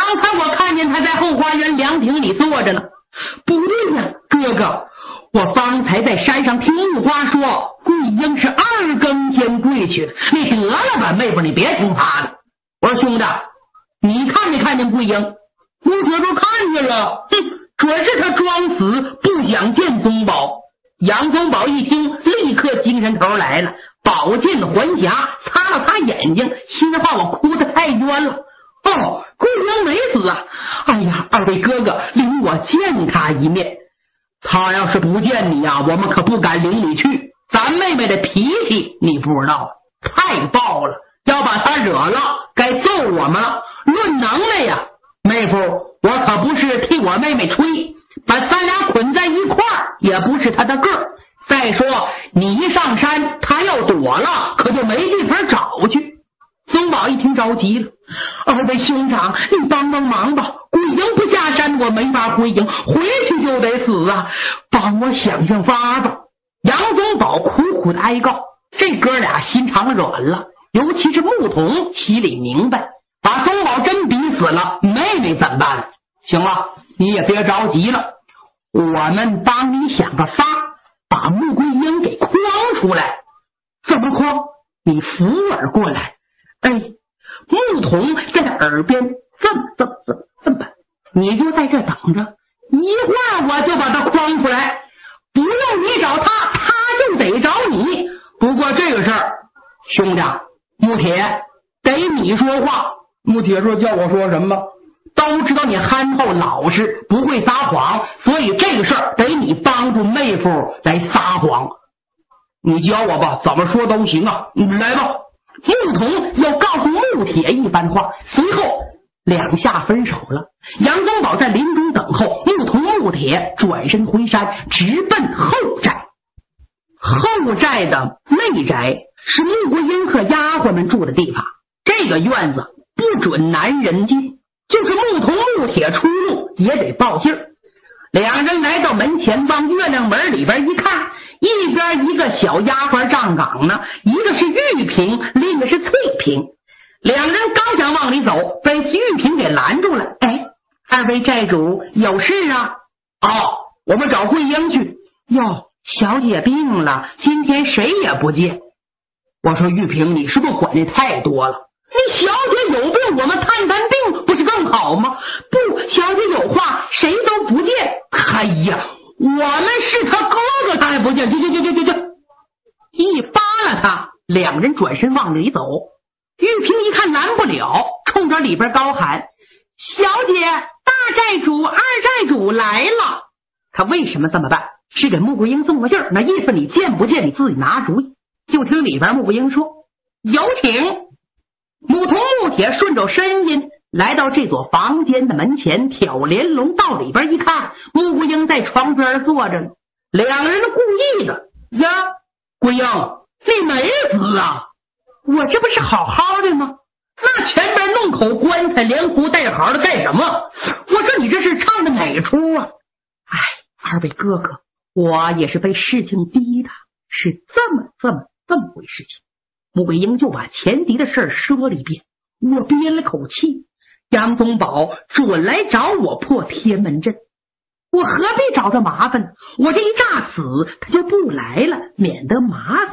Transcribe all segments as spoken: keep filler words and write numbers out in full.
刚才我看见他在后花园凉亭里坐着呢。不对呀，哥哥，我方才在山上听木花说桂英是二更天归去的，你得了吧，妹夫，你别听他的。我说兄弟，你看没看见桂英？木铁说看见了，哼，准是他装死不想见宗保。杨宗保一听，立刻精神头来了，宝剑还匣，擦了擦眼睛，心话我哭得太冤了。哦，桂英没死啊！哎呀，二位哥哥，领我见他一面。他要是不见你呀、啊，我们可不敢领你去。咱妹妹的脾气你不知道，太暴了，要把他惹了，该揍我们了。论能耐呀，妹夫，我可不是替我妹妹吹，把咱俩捆在一块儿也不是他的个儿。再说你一上山，他要躲了，可就没地方找去。宗保一听着急了，二位兄长，你帮帮忙吧！桂英不下山，我没法回营，回去就得死啊！帮我想想法吧。杨宗保苦苦的哀告，这哥俩心肠软了，尤其是牧童心里明白，把宗保真逼死了，妹妹怎么办？行了，你也别着急了，我们帮你想个法，把穆桂英给诓出来。怎么诓？你扶耳过来。哎，牧童在他耳边这么这么这么这么办，你就在这等着，一会儿我就把他诓出来，不用你找他，他就得找你。不过这个事儿，兄弟穆铁，得你说话。穆铁说：叫我说什么？都知道你憨厚老实，不会撒谎，所以这个事儿得你帮助妹夫来撒谎。你教我吧，怎么说都行啊，你来吧。牧童要告诉穆铁一番话，随后两下分手了。杨宗保在林中等候，牧童穆铁转身回山，直奔后寨。后寨的内宅是穆桂英和丫鬟们住的地方，这个院子不准男人进，就是牧童穆铁出入也得报信儿。两人来到门前，往月亮门里边一看，一边一个小丫鬟站岗呢，一个是玉萍，另一个是翠萍。两人刚想往里走，被玉萍给拦住了。哎，二位寨主有事啊？哦，我们找桂英去。哟，小姐病了，今天谁也不见。我说玉萍，你是不是管的太多了？你小姐有病，我们探探病不是更好吗？不，小姐有话谁都不见。哎呀，我们是他哥哥，他还不见，去去去去去去！一扒了他，两人转身往里走。玉萍一看拦不了，冲着里边高喊：小姐，大寨主二寨主来了。他为什么这么办？是给穆桂英送个信儿，那意思你见不见你自己拿主意。就听里边穆桂英说：有请。牧童穆铁顺着声音来到这座房间的门前，挑帘笼到里边一看，穆桂英在床边坐着呢。两人故意的呀，桂英，你没死啊？我这不是好好的吗？那前边弄口棺材，连呼带嚎的干什么？我说你这是唱的哪出啊？哎，二位哥哥，我也是被事情逼的，是这么这么这么回事情。穆桂英就把前敌的事说了一遍，我憋了口气。杨宗保准来找我破天门阵，我何必找他麻烦？我这一诈死，他就不来了，免得麻烦。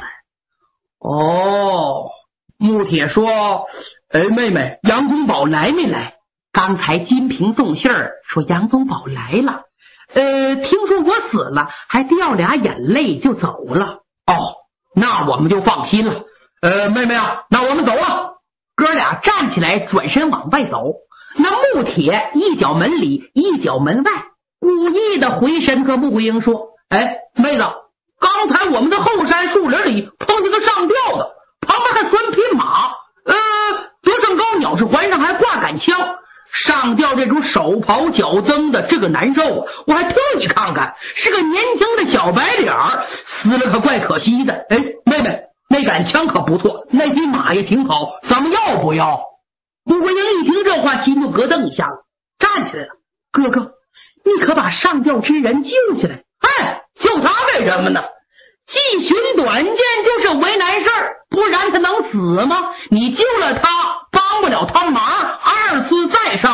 哦，穆铁说：哎，妹妹，杨宗保来没来？刚才金瓶送信儿说杨宗保来了，呃，听说我死了，还掉俩眼泪就走了。哦，那我们就放心了。呃，妹妹啊，那我们走啊！哥俩站起来，转身往外走。那穆铁一脚门里，一脚门外，故意的回身和穆桂英说：哎，妹子，刚才我们的后山树林里碰见个上吊的，旁边还拴匹马，呃，得胜高鸟是环上还挂杆枪，上吊这种手刨脚增的，这个难受，我还特意看看，是个年轻的小白脸儿，死了可怪可惜的。哎，妹妹，那杆枪可不错，那匹马也挺好，咱们要不要？穆桂英一听这话，心就咯噔一下了，站起来了。哥哥，你可把上吊之人救起来。哎，救他干什么呢？既寻短见就是为难事儿，不然他能死吗？你救了他，帮不了他忙，二次再上